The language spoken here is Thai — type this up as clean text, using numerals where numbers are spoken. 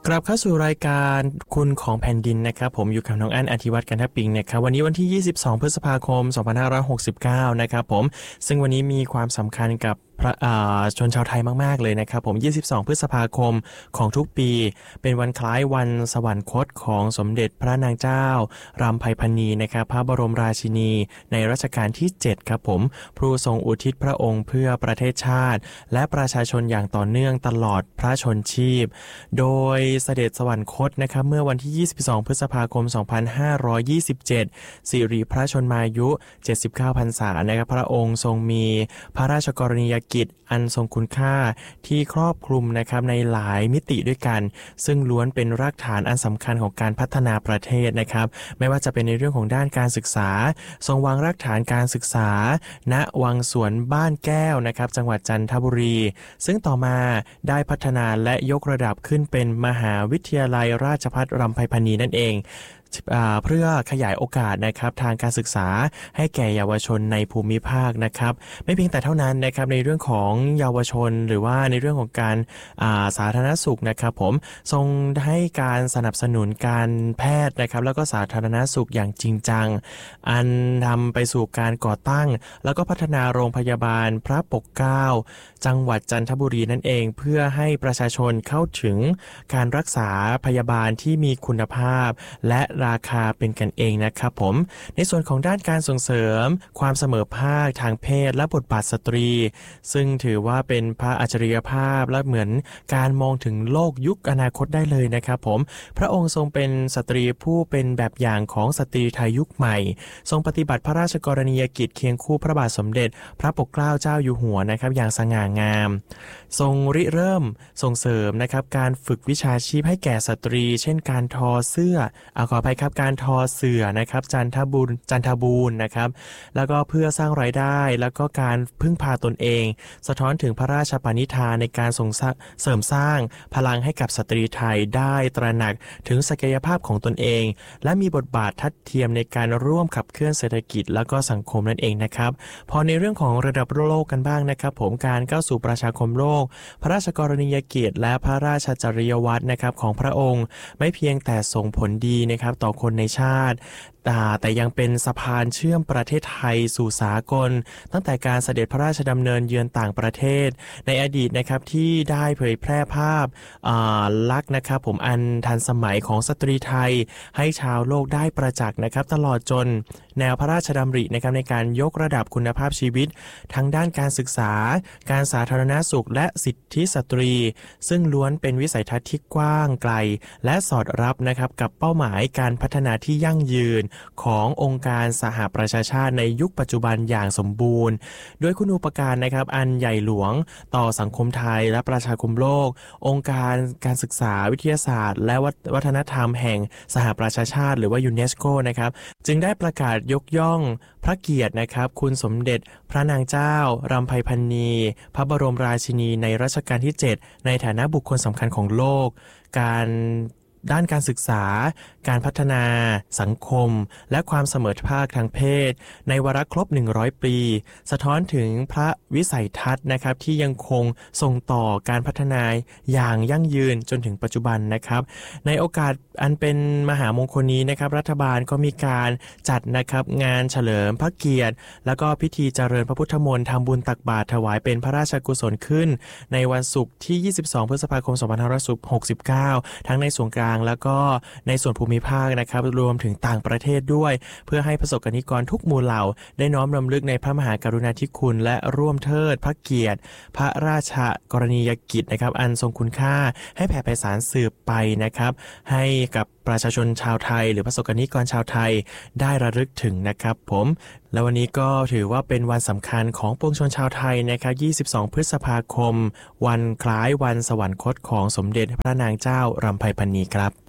กลับเข้าสู่รายการคุณของแผ่นดินนะครับผมอยู่กับน้องอั้นอธิวัฒน์กันทปิงนะครับวันนี้วันที่22พฤษภาคม2569นะครับผมซึ่งวันนี้มีความสำคัญกับชนชาวไทยมากๆเลยนะครับผม22พฤษภาคมของทุกปีเป็นวันคล้ายวันสวรรคตของสมเด็จพระนางเจ้ารำไพพรรณีนะครับพระบรมราชินีในรัชกาลที่7ครับผมผู้ทรงอุทิศพระองค์เพื่อประเทศชาติและประชาชนอย่างต่อเนื่องตลอดพระชนชีพโดยเสด็จสวรรคตนะครับเมื่อวันที่22พฤษภาคม2527สิริพระชนมายุ79พรรษานะครับพระองค์ทรงมีพระราชกรณียกิจอันทรงคุณค่าที่ครอบคลุมนะครับในหลายมิติด้วยกันซึ่งล้วนเป็นรากฐานอันสำคัญของการพัฒนาประเทศนะครับไม่ว่าจะเป็นในเรื่องของด้านการศึกษาทรงวางรากฐานการศึกษาณวังสวนบ้านแก้วนะครับจังหวัดจันทบุรีซึ่งต่อมาได้พัฒนาและยกระดับขึ้นเป็นมหาวิทยาลัยราชภัฏรำไพพรรณีนั่นเองเพื่อขยายโอกาสนะครับทางการศึกษาให้แก่เยาวชนในภูมิภาคนะครับไม่เพียงแต่เท่านั้นนะครับในเรื่องของเยาวชนหรือว่าในเรื่องของการสาธารณสุขนะครับผมทรงให้การสนับสนุนการแพทย์นะครับแล้วก็สาธารณสุขอย่างจริงจังอันทำไปสู่การก่อตั้งแล้วก็พัฒนาโรงพยาบาลพระปกเกล้าจังหวัดจันทบุรีนั่นเองเพื่อให้ประชาชนเข้าถึงการรักษาพยาบาลที่มีคุณภาพและราคาเป็นกันเองนะครับผมในส่วนของด้านการส่งเสริมความเสมอภาคทางเพศและบทบาทสตรีซึ่งถือว่าเป็นพระอัจฉริยภาพและเหมือนการมองถึงโลกยุคอนาคตได้เลยนะครับผมพระองค์ทรงเป็นสตรีผู้เป็นแบบอย่างของสตรีไทยยุคใหม่ทรงปฏิบัติพระราชกรณียกิจเคียงคู่พระบาทสมเด็จพระปกเกล้าเจ้าอยู่หัวนะครับอย่างสง่างามทรงริเริ่มส่งเสริมนะครับการฝึกวิชาชีพให้แก่สตรีเช่นการทอเสื้อขออภัยครับการทอเสื่อนะครับจันทบูรณ์นะครับแล้วก็เพื่อสร้างรายได้แล้วก็การพึ่งพาตนเองสะท้อนถึงพระราชปณิธานในการเสริมสร้างพลังให้กับสตรีไทยได้ตระหนักถึงศักยภาพของตนเองและมีบทบาททัดเทียมในการร่วมขับเคลื่อนเศรษฐกิจแล้วก็สังคมนั่นเองนะครับพอในเรื่องของระดับโลกกันบ้างนะครับผมการก้าวสู่ประชาคมโลกพระราชกรณียกิจและพระราชจริยวัตรนะครับของพระองค์ไม่เพียงแต่ส่งผลดีนะครับต่อคนในชาติแต่ยังเป็นสะพานเชื่อมประเทศไทยสู่สากลตั้งแต่การเสด็จพระราชดำเนินเยือนต่างประเทศในอดีตนะครับที่ได้เผยแพร่ภาพลักษณ์นะครับผมอันทันสมัยของสตรีไทยให้ชาวโลกได้ประจักษ์นะครับตลอดจนแนวพระราชดำรินะครับในการยกระดับคุณภาพชีวิตทั้งด้านการศึกษาการสาธารณสุขและสิทธิสตรีซึ่งล้วนเป็นวิสัยทัศน์ที่กว้างไกลและสอดรับนะครับกับเป้าหมายการพัฒนาที่ยั่งยืนขององค์การสหประชาชาติในยุคปัจจุบันอย่างสมบูรณ์ด้วยคุณูปการนะครับอันใหญ่หลวงต่อสังคมไทยและประชาคมโลกองค์การการศึกษาวิทยาศาสตร์และวัฒนธรรมแห่งสหประชาชาติหรือว่ายูเนสโกนะครับจึงได้ประกาศยกย่องพระเกียรตินะครับคุณสมเด็จพระนางเจ้ารำไพพรรณีพระบรมราชินีในรัชกาลที่7ในฐานะบุคคลสำคัญของโลกด้านการศึกษาการพัฒนาสังคมและความเสมอภาคทางเพศในวาระครบ100ปีสะท้อนถึงพระวิสัยทัศน์นะครับที่ยังคงส่งต่อการพัฒนาอย่างยั่งยืนจนถึงปัจจุบันนะครับในโอกาสอันเป็นมหามงคลนี้นะครับรัฐบาลก็มีการจัดนะครับงานเฉลิมพระเกียรติแล้วก็พิธีเจริญพระพุทธมนต์ทำบุญตักบาตรถวายเป็นพระราชกุศลขึ้นในวันศุกร์ที่22พฤษภาคม2569ทั้งในส่วนกลางแล้วก็ในส่วนภูมิภาคนะครับรวมถึงต่างประเทศด้วยเพื่อให้ประสบกนิกรทุกหมู่เหล่าได้น้อมรำลึกในพระมหากรุณาธิคุณและร่วมเทิดพระเกียรติพระราชกรณียกิจนะครับอันทรงคุณค่าให้แผ่ไพศาลสืบไปนะครับให้กับประชาชนชาวไทยหรือประสบกนิกรชาวไทยได้ระลึกถึงนะครับผมและวันนี้ก็ถือว่าเป็นวันสำคัญของปวงชนชาวไทยนะครับ22พฤษภาคมวันคล้ายวันสวรรคตของสมเด็จพระนางเจ้ารำไพพรรณีครับ